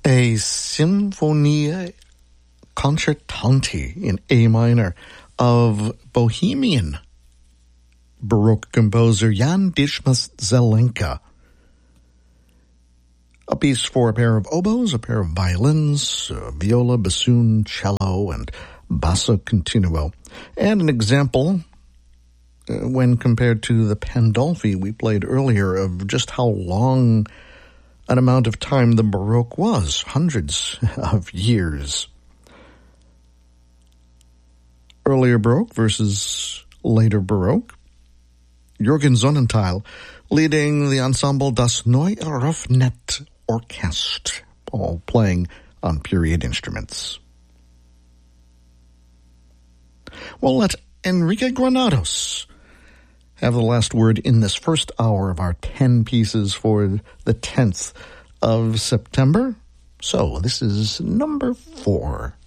a Sinfonia Concertante in A minor of Bohemian Baroque composer Jan Dismas Zelenka. A piece for a pair of oboes, a pair of violins, viola, bassoon, cello, and basso continuo. And an example, when compared to the Pandolfi we played earlier, of just how long an amount of time the Baroque was, hundreds of years. Earlier Baroque versus later Baroque. Jürgen Sonnenthal leading the ensemble Das Neue Ruffnet Orchestra, all playing on period instruments. Well, let Enrique Granados have the last word in this first hour of our 10 pieces for the 10th of September. So, this is number 4.